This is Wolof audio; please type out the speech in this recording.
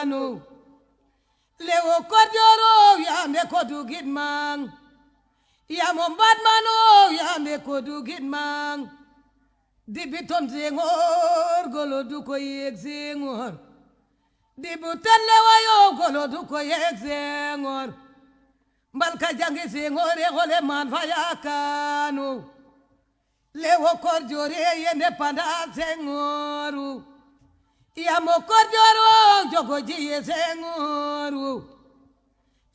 no lewo korjoro yande kodu gidmang ya mombad mano yande kodu gidmang dibiton zengor golodu ko yek zengor dibutan lewayo golodu ko yek zengor mbalka jangi zengor e gole man fayakanu lewo korjore yende panda zengoru ya mo korjoro jogo jiye zengoru